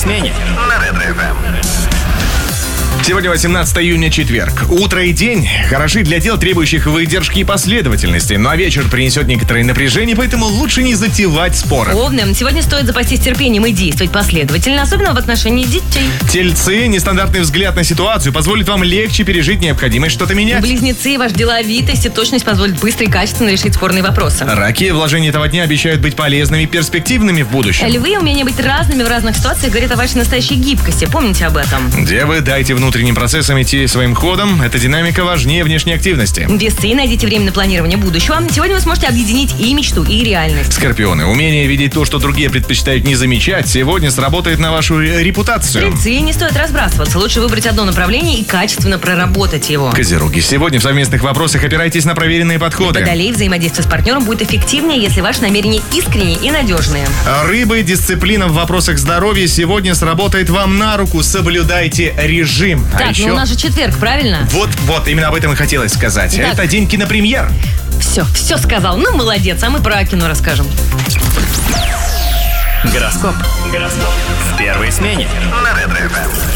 смене» на Ретро-ФМ. Сегодня 18 июня, четверг. Утро и день хороши для дел, требующих выдержки и последовательности. Ну а вечер принесет некоторое напряжение, поэтому лучше не затевать споры. Овны, сегодня стоит запастись терпением и действовать последовательно, особенно в отношении детей. Тельцы, нестандартный взгляд на ситуацию позволит вам легче пережить необходимость что-то менять. Близнецы, ваша деловитость и точность позволит быстро и качественно решить спорные вопросы. Раки, вложения этого дня обещают быть полезными и перспективными в будущем. Львы, умение быть разными в разных ситуациях говорит о вашей настоящей гибкости. Помните об этом. Девы, дайте внутренним процессам идти своим ходом. Эта динамика важнее внешней активности. Весы, найдите время на планирование будущего. Сегодня вы сможете объединить и мечту, и реальность. Скорпионы, умение видеть то, что другие предпочитают не замечать, сегодня сработает на вашу репутацию. Стрельцы, не стоит разбрасываться. Лучше выбрать одно направление и качественно проработать его. Козероги, сегодня в совместных вопросах опирайтесь на проверенные подходы. Водолей, взаимодействие с партнером будет эффективнее, если ваши намерения искренние и надежные. Рыбы, дисциплина в вопросах здоровья сегодня сработает вам на руку. Соблюдайте режим. Так, еще... у нас же четверг, правильно? Вот, именно об этом и хотелось сказать. Так. Это день кинопремьер. Все сказал. Ну, молодец, а мы про кино расскажем. Гороскоп в первой смене на Ретро-ФМ.